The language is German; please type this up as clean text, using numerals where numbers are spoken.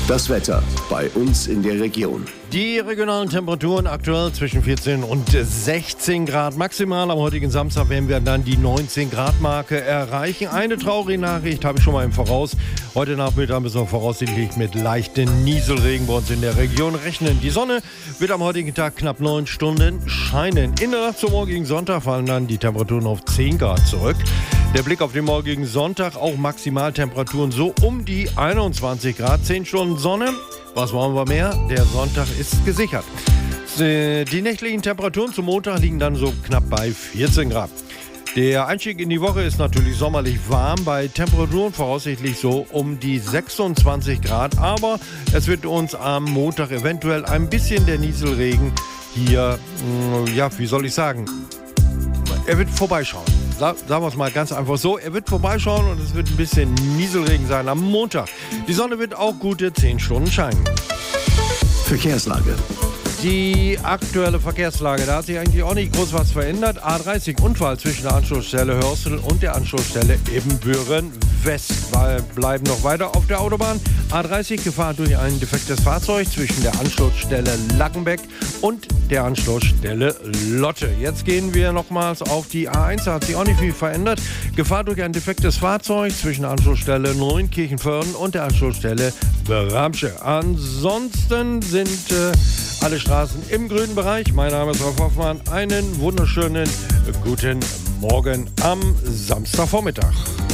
Das Wetter bei uns in der Region. Die regionalen Temperaturen aktuell zwischen 14 und 16 Grad. Maximal am heutigen Samstag werden wir dann die 19 Grad Marke erreichen. Eine traurige Nachricht habe ich schon mal im Voraus. Heute Nachmittag müssen wir voraussichtlich mit leichten Nieselregen bei uns in der Region rechnen. Die Sonne wird am heutigen Tag knapp 9 Stunden scheinen. In der Nacht zum morgigen Sonntag fallen dann die Temperaturen auf 10 Grad zurück. Der Blick auf den morgigen Sonntag, auch Maximaltemperaturen so um die 21 Grad. 10 Stunden Sonne. Was wollen wir mehr? Der Sonntag ist gesichert. Die nächtlichen Temperaturen zum Montag liegen dann so knapp bei 14 Grad. Der Einstieg in die Woche ist natürlich sommerlich warm, bei Temperaturen voraussichtlich so um die 26 Grad. Aber es wird uns am Montag eventuell ein bisschen der Nieselregen hier, wie soll ich sagen, er wird vorbeischauen. Sagen wir es mal ganz einfach so. Er wird vorbeischauen und es wird ein bisschen Nieselregen sein am Montag. Die Sonne wird auch gute 10 Stunden scheinen. Verkehrslage. Die aktuelle Verkehrslage, da hat sich eigentlich auch nicht groß was verändert. A30 Unfall zwischen der Anschlussstelle Hörstel und der Anschlussstelle Ebenbüren West. Wir bleiben noch weiter auf der Autobahn. A30 gefahren durch ein defektes Fahrzeug zwischen der Anschlussstelle Lackenbeck und der Anschlussstelle Lotte. Jetzt gehen wir nochmals auf die A1, da hat sich auch nicht viel verändert. Gefahren durch ein defektes Fahrzeug zwischen der Anschlussstelle Neunkirchenförden und der Anschlussstelle Bramsche. Ansonsten sind alle Straßen im grünen Bereich. Mein Name ist Rolf Hoffmann. Einen wunderschönen guten Morgen am Samstagvormittag.